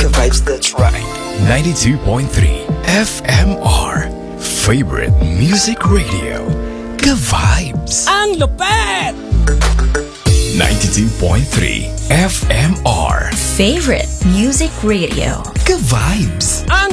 Ka-vibes, that's right. 92.3 FMR. Favorite Music Radio. Ka-vibes. Ang lupet! 92.3 FMR. Favorite Music Radio. Ka-vibes. Ang